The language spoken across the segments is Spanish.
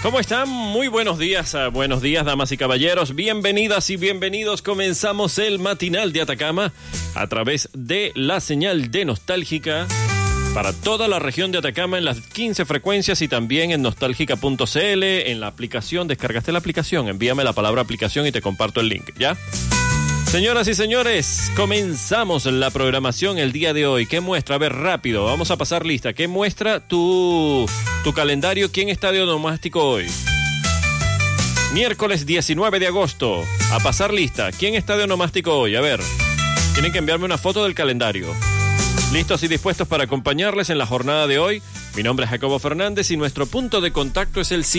¿Cómo están? Muy buenos días, damas y caballeros. Bienvenidas y bienvenidos. Comenzamos el matinal de Atacama a través de la señal de Nostálgica para toda la región de Atacama en las 15 frecuencias y también en nostálgica.cl, en la aplicación. ¿Descargaste la aplicación? Envíame la palabra aplicación y te comparto el link, ¿ya? Señoras y señores, comenzamos la programación el día de hoy. ¿Qué muestra? A ver, rápido, vamos a pasar lista. ¿Qué muestra tu calendario? ¿Quién está de onomástico hoy? Miércoles 19 de agosto. A pasar lista. ¿Quién está de onomástico hoy? A ver, tienen que enviarme una foto del calendario. Listos y dispuestos para acompañarles en la jornada de hoy. Mi nombre es Jacobo Fernández y nuestro punto de contacto es el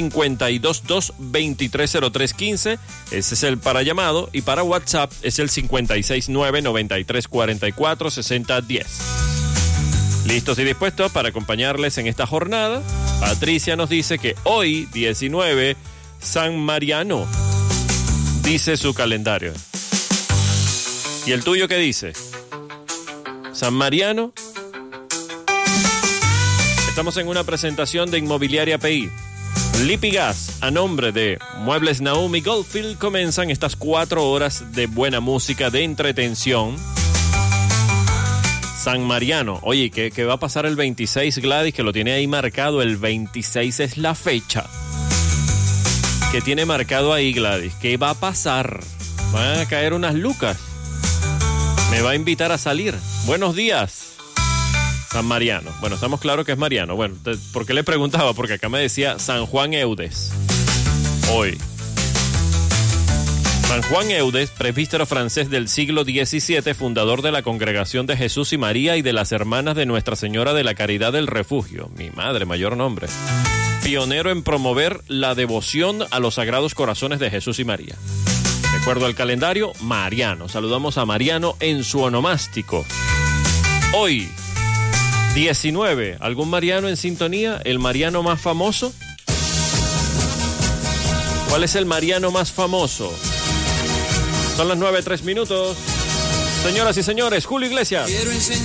522-230315. Ese es el para llamado, y para WhatsApp es el 569-9344-6010. Listos y dispuestos para acompañarles en esta jornada. Patricia nos dice que hoy, 19, San Mariano, dice su calendario. ¿Y el tuyo qué dice? San Mariano. Estamos en una presentación de Inmobiliaria PI. Lipigas, a nombre de Muebles Naomi Goldfield, comienzan estas 4 horas de buena música, de entretención. San Mariano. Oye, ¿qué va a pasar el 26, Gladys? Que lo tiene ahí marcado. El 26 es la fecha que tiene marcado ahí, Gladys. ¿Qué va a pasar? Van a caer unas lucas. Me va a invitar a salir. Buenos días, San Mariano. Bueno, estamos claros que es Mariano. Bueno, ¿por qué le preguntaba? Porque acá me decía San Juan Eudes. Hoy. San Juan Eudes, presbítero francés del siglo XVII, fundador de la Congregación de Jesús y María y de las Hermanas de Nuestra Señora de la Caridad del Refugio. Mi madre, mayor nombre. Pionero en promover la devoción a los Sagrados Corazones de Jesús y María. De acuerdo al calendario, Mariano. Saludamos a Mariano en su onomástico. Hoy, 19. ¿Algún Mariano en sintonía? ¿El Mariano más famoso? ¿Cuál es el Mariano más famoso? Son las 9:03. Señoras y señores, Julio Iglesias.